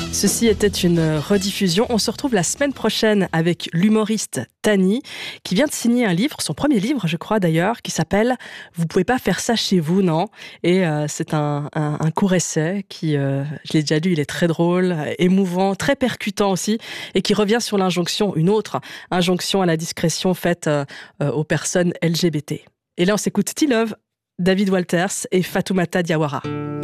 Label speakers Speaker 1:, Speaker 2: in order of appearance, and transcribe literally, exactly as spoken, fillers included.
Speaker 1: Ceci était une rediffusion. On se retrouve la semaine prochaine avec l'humoriste Tani, qui vient de signer un livre, son premier livre, je crois d'ailleurs, qui s'appelle « Vous pouvez pas faire ça chez vous, non ?» Et euh, c'est un, un, un court essai qui, euh, je l'ai déjà lu, il est très drôle, émouvant, très percutant aussi, et qui revient sur l'injonction, une autre injonction à la discrétion faite euh, aux personnes L G B T. Et là, on s'écoute T-Love, David Walters et Fatoumata Diawara.